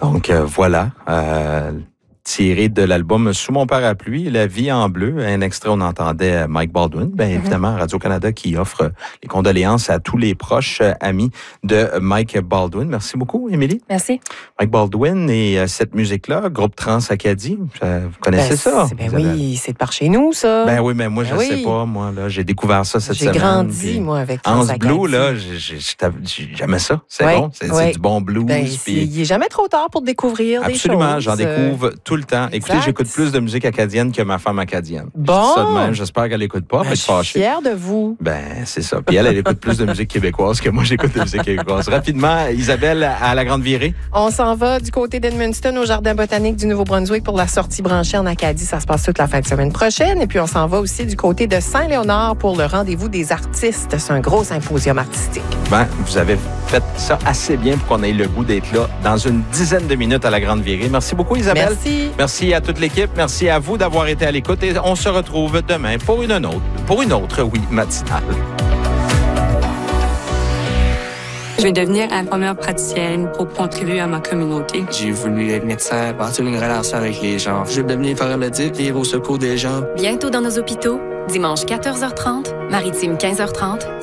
Donc voilà, tiré de l'album Sous mon parapluie, La vie en bleu. Un extrait, on entendait Mike Baldwin. Bien évidemment, Radio-Canada qui offre les condoléances à tous les proches amis de Mike Baldwin. Merci beaucoup, Émilie. Merci. Mike Baldwin et cette musique-là, groupe Trans Acadie, vous connaissez ça? Oui, c'est de par chez nous, ça. Ben oui, mais moi, je ne sais pas. Moi, là, j'ai découvert ça cette semaine. J'ai grandi, moi, avec Trans Acadie. Blue, là, j'aimais ça. C'est bon. C'est du bon blues. Il n'est jamais trop tard pour découvrir des choses. Absolument, j'en découvre tout le temps. Écoutez, j'écoute plus de musique acadienne que ma femme acadienne. Bon. Ça de même, j'espère qu'elle n'écoute pas. Je suis fière de vous. Ben, c'est ça. Puis elle écoute plus de musique québécoise que moi, j'écoute de musique québécoise. Rapidement, Isabelle, à la Grande Virée. On s'en va du côté d'Edmundston au Jardin botanique du Nouveau-Brunswick pour la sortie branchée en Acadie. Ça se passe toute la fin de semaine prochaine. Et puis, on s'en va aussi du côté de Saint-Léonard pour le rendez-vous des artistes. C'est un gros symposium artistique. Ben, vous avez fait ça assez bien pour qu'on ait le goût d'être là dans une dizaine de minutes à la Grande Virée. Merci beaucoup, Isabelle. Merci. Merci à toute l'équipe. Merci à vous d'avoir été à l'écoute. Et on se retrouve demain pour une autre, matinale. Je vais devenir infirmière praticienne pour contribuer à ma communauté. J'ai voulu être médecin, partir une relation avec les gens. Je veux devenir paramédic, vivre au secours des gens. Bientôt dans nos hôpitaux, dimanche 14h30, maritime 15h30,